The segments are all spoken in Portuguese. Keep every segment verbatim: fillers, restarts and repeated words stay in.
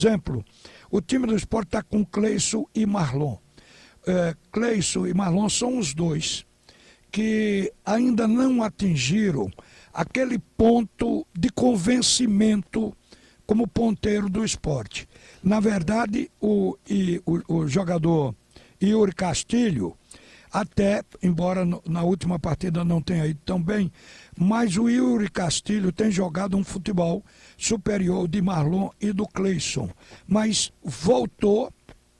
exemplo, o time do Sport está com Cleison e Marlon. É, Cleison e Marlon são os dois que ainda não atingiram aquele ponto de convencimento como ponteiro do Sport. Na verdade, o, e, o, o jogador Yuri Castilho, até, embora no, na última partida não tenha ido tão bem, mas o Yuri Castilho tem jogado um futebol superior de Marlon e do Cleison. Mas voltou,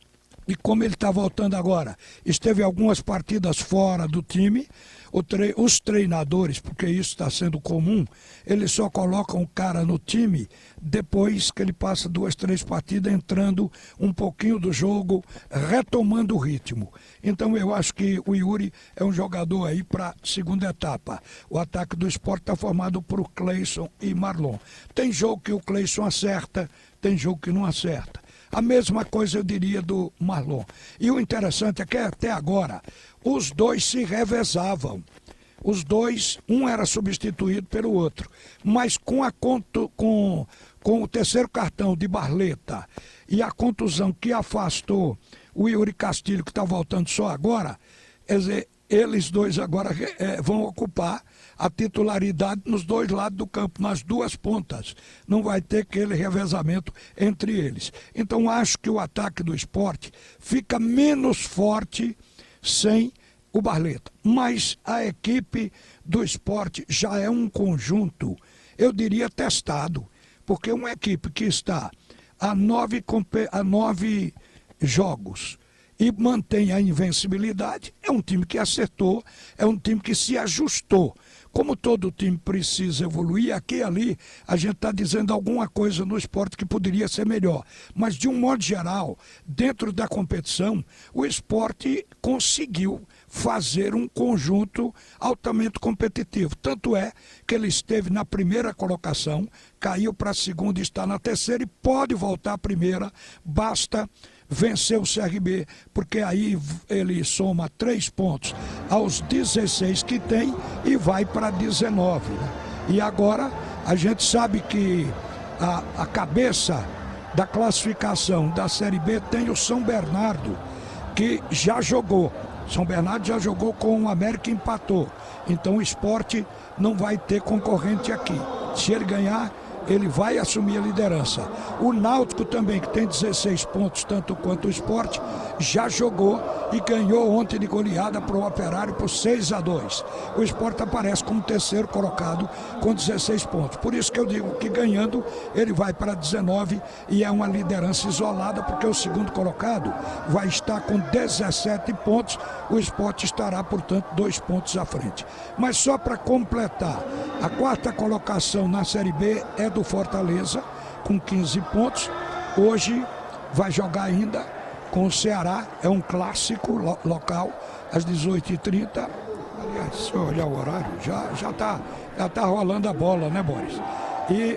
e como ele está voltando agora, esteve algumas partidas fora do time, tre os treinadores, porque isso está sendo comum, eles só colocam o cara no time depois que ele passa duas, três partidas entrando um pouquinho do jogo, retomando o ritmo. Então eu acho que o Yuri é um jogador aí para a segunda etapa. O ataque do Sport está formado por Cleison e Marlon. Tem jogo que o Cleison acerta, tem jogo que não acerta. A mesma coisa eu diria do Marlon. E o interessante é que até agora os dois se revezavam. Os dois, um era substituído pelo outro. Mas com, a contu, com, com o terceiro cartão de Barleta e a contusão que afastou o Yuri Castilho, que está voltando só agora, quer dizer, eles dois agora é, vão ocupar a titularidade nos dois lados do campo, nas duas pontas. Não vai ter aquele revezamento entre eles. Então acho que o ataque do Sport fica menos forte sem o Barleta. Mas a equipe do Sport já é um conjunto, eu diria, testado. Porque uma equipe que está a nove, a nove jogos e mantém a invencibilidade, é um time que acertou, é um time que se ajustou. Como todo time precisa evoluir, aqui e ali a gente está dizendo alguma coisa no esporte que poderia ser melhor. Mas de um modo geral, dentro da competição, o esporte conseguiu fazer um conjunto altamente competitivo. Tanto é que ele esteve na primeira colocação, caiu para a segunda e está na terceira e pode voltar à primeira, basta vencer o C R B, porque aí ele soma três pontos aos dezesseis que tem e vai para dezenove. Né? E agora a gente sabe que a, a cabeça da classificação da Série B tem o São Bernardo, que já jogou. São Bernardo já jogou com o América e empatou. Então o Sport não vai ter concorrente aqui. Se ele ganhar, ele vai assumir a liderança. O Náutico também, que tem dezesseis pontos, tanto quanto o Sport, já jogou e ganhou ontem de goleada para o Operário por seis a dois. O Sport aparece como terceiro colocado com dezesseis pontos. Por isso que eu digo que ganhando ele vai para dezenove e é uma liderança isolada, porque o segundo colocado vai estar com dezessete pontos, o Sport estará, portanto, dois pontos à frente. Mas só para completar, a quarta colocação na Série B é do Fortaleza, com quinze pontos. Hoje vai jogar ainda com o Ceará, é um clássico lo local, às dezoito e trinta. Aliás, se eu olhar o horário, já já está já tá rolando a bola, né, Boris? E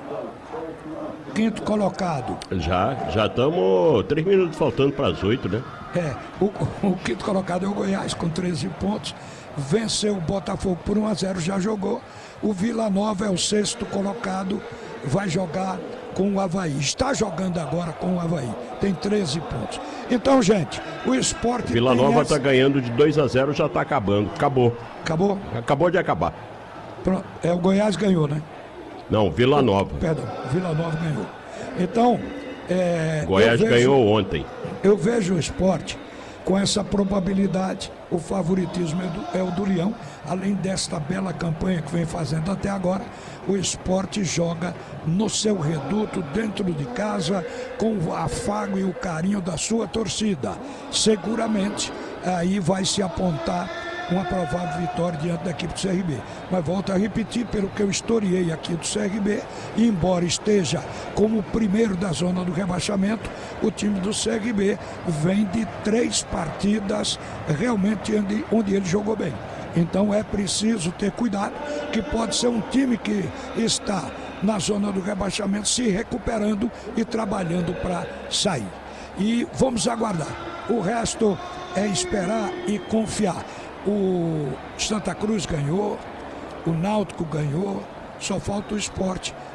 quinto colocado. Já, já estamos três minutos faltando para as oito, né? É, o, o quinto colocado é o Goiás, com treze pontos. Venceu o Botafogo por um a zero, já jogou. O Vila Nova é o sexto colocado, vai jogar com o Avaí. Está jogando agora com o Avaí. Tem treze pontos. Então, gente, o Sport... Vila Nova está essa... ganhando de dois a zero, já está acabando. Acabou. Acabou? Acabou de acabar. Pronto. É, o Goiás ganhou, né? Não, Vila Nova. Perdão, Vila Nova ganhou. Então, é... Goiás vejo, ganhou ontem. Eu vejo o Sport com essa probabilidade. O favoritismo é, do, é o do Leão. Além desta bela campanha que vem fazendo até agora, o Sport joga no seu reduto, dentro de casa, com o afago e o carinho da sua torcida. Seguramente, aí vai se apontar uma provável vitória diante da equipe do C R B. Mas volto a repetir, pelo que eu historiei aqui do C R B, e embora esteja como o primeiro da zona do rebaixamento, o time do C R B vem de três partidas realmente onde, onde ele jogou bem. Então é preciso ter cuidado, que pode ser um time que está na zona do rebaixamento se recuperando e trabalhando para sair. E vamos aguardar. O resto é esperar e confiar. O Santa Cruz ganhou, o Náutico ganhou, só falta o Sport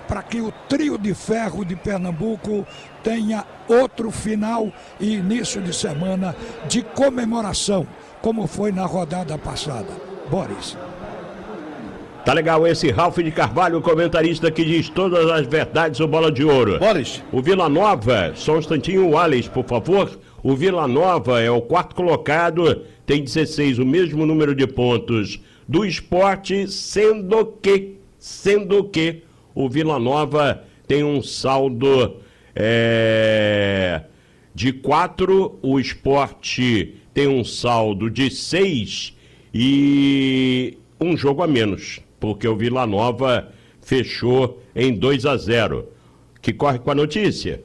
para que o trio de ferro de Pernambuco tenha outro final e início de semana de comemoração, como foi na rodada passada. Boris. Tá legal esse Ralf de Carvalho, comentarista que diz todas as verdades, o Bola de Ouro. Boris. O Vila Nova, só um instantinho, o Alex, por favor. O Vila Nova é o quarto colocado, tem dezesseis, o mesmo número de pontos do Sport, sendo que, sendo que o Vila Nova tem um saldo é, de quatro, o Sport tem um saldo de seis e um jogo a menos, porque o Vila Nova fechou em dois a zero. Que corre com a notícia.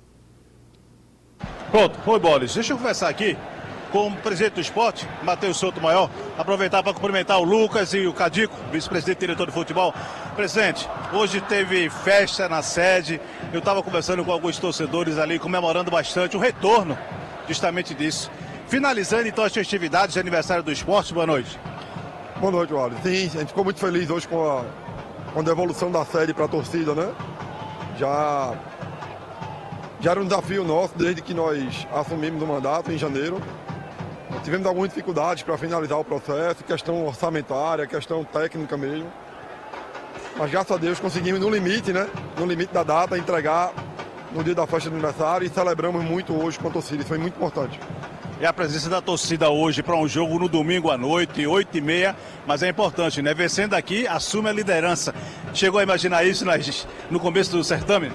Pronto, oi Boris, deixa eu conversar aqui com o presidente do esporte, Matheus Souto Maior, aproveitar para cumprimentar o Lucas e o Cadico, vice-presidente e diretor de futebol. Presidente, hoje teve festa na sede, eu estava conversando com alguns torcedores ali, comemorando bastante o retorno justamente disso. Finalizando então as festividades de aniversário do esporte, boa noite. Boa noite, Wallace. Sim, a gente ficou muito feliz hoje com a, com a devolução da sede para a torcida, né? Já... Já era um desafio nosso desde que nós assumimos o mandato em janeiro. Tivemos algumas dificuldades para finalizar o processo, questão orçamentária, questão técnica mesmo. Mas graças a Deus conseguimos no limite, né? No limite da data, entregar no dia da festa de aniversário e celebramos muito hoje com a torcida. Isso foi muito importante. E a presença da torcida hoje para um jogo no domingo à noite, oito e meia, mas é importante, né? Vencendo aqui, assume a liderança. Chegou a imaginar isso no começo do certame?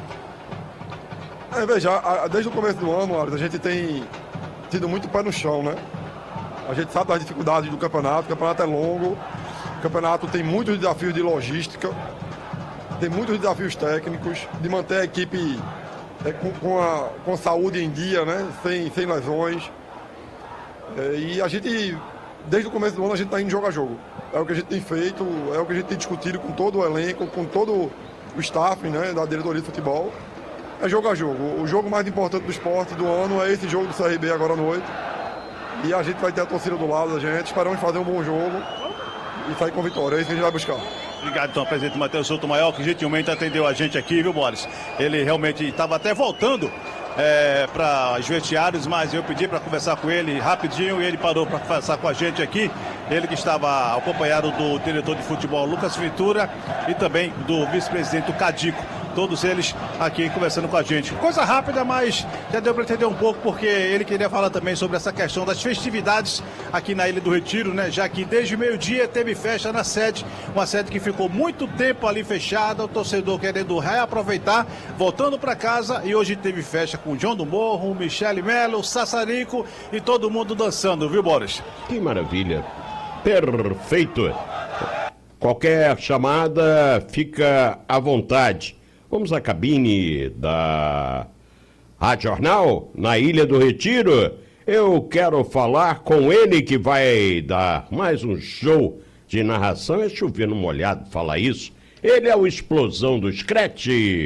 É, veja, desde o começo do ano, a gente tem tido muito pé no chão, né? A gente sabe das dificuldades do campeonato, o campeonato é longo, o campeonato tem muitos desafios de logística, tem muitos desafios técnicos, de manter a equipe é, com, com, a, com a saúde em dia, né? Sem, sem lesões. É, e a gente, desde o começo do ano, a gente está indo jogo a jogo. É o que a gente tem feito, é o que a gente tem discutido com todo o elenco, com todo o staff, né, da diretoria de futebol. É jogo a jogo. O jogo mais importante do esporte do ano é esse jogo do C R B agora à noite. E a gente vai ter a torcida do lado da gente. Esperamos fazer um bom jogo e sair com vitória. É isso que a gente vai buscar. Obrigado, então, presidente Matheus Souto Maior, que gentilmente atendeu a gente aqui, viu, Boris? Ele realmente estava até voltando é, para os vestiários, mas eu pedi para conversar com ele rapidinho e ele parou para conversar com a gente aqui. Ele que estava acompanhado do diretor de futebol Lucas Ventura e também do vice-presidente Cadico. Todos eles aqui conversando com a gente. Coisa rápida, mas já deu para entender um pouco, porque ele queria falar também sobre essa questão das festividades aqui na Ilha do Retiro, né? Já que desde meio-dia teve festa na sede, uma sede que ficou muito tempo ali fechada, o torcedor querendo reaproveitar, voltando para casa, e hoje teve festa com o João do Morro, o Michele Melo, o Sassarico e todo mundo dançando, viu, Boris? Que maravilha. Perfeito. Qualquer chamada, fica à vontade. Vamos à cabine da Rádio Jornal, na Ilha do Retiro. Eu quero falar com ele que vai dar mais um show de narração. É chover no molhado falar isso. Ele é o Explosão do Scratch.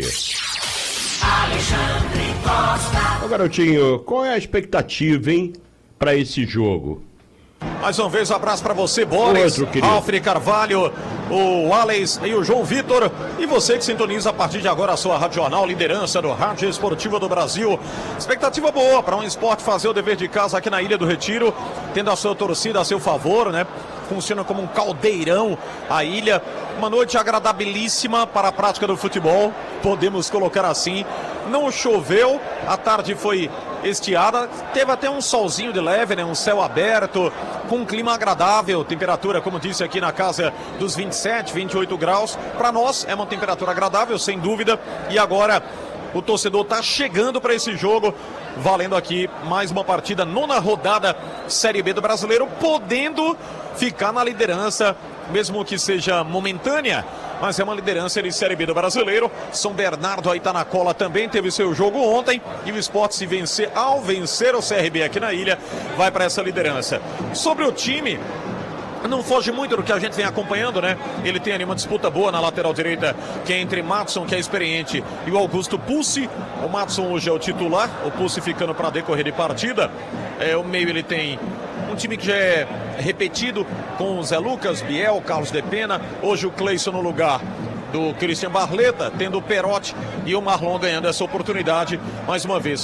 Alexandre Costa. Ô, garotinho, qual é a expectativa, hein, para esse jogo? Mais uma vez, um abraço para você, Boris, Ralf de Carvalho, o Alex e o João Vitor. E você que sintoniza a partir de agora a sua Rádio Jornal, liderança do Rádio Esportivo do Brasil. Expectativa boa para um esporte fazer o dever de casa aqui na Ilha do Retiro, tendo a sua torcida a seu favor, né? Funciona como um caldeirão a ilha. Uma noite agradabilíssima para a prática do futebol, podemos colocar assim. Não choveu, a tarde foi estiada, teve até um solzinho de leve, né? Um céu aberto, com um clima agradável, temperatura, como disse aqui, na casa dos vinte e sete, vinte e oito graus. Para nós é uma temperatura agradável, sem dúvida. E agora o torcedor está chegando para esse jogo, valendo aqui mais uma partida, nona rodada Série B do Brasileiro, podendo ficar na liderança, mesmo que seja momentânea, mas é uma liderança de Série B do Brasileiro. São Bernardo aí tá na cola também, teve seu jogo ontem, e o Sport, se vencer, ao vencer o C R B aqui na ilha, vai para essa liderança. Sobre o time, não foge muito do que a gente vem acompanhando, né? Ele tem ali uma disputa boa na lateral direita, que é entre Matson, que é experiente, e o Augusto Pussi. O Matson hoje é o titular, o Pussi ficando para decorrer de partida. É, o meio ele tem um time que já é repetido, com o Zé Lucas, Biel, Carlos de Pena. Hoje o Cleison no lugar do Christian Barletta, tendo o Perotti e o Marlon ganhando essa oportunidade mais uma vez.